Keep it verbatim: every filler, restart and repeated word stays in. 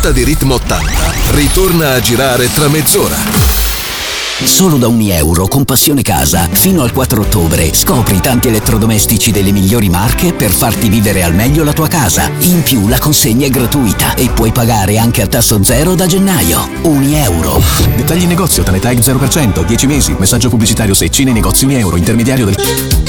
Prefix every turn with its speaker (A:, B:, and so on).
A: ruota di ritmo ottanta ritorna a girare tra mezz'ora.
B: Solo da ogni euro con Passione Casa, fino al quattro ottobre, scopri tanti elettrodomestici delle migliori marche per farti vivere al meglio la tua casa. In più la consegna è gratuita e puoi pagare anche a tasso zero da gennaio. Ogni euro.
C: Dettagli in negozio, Tanetag zero per cento, dieci mesi, messaggio pubblicitario se Cine Negozi Unieuro, intermediario del...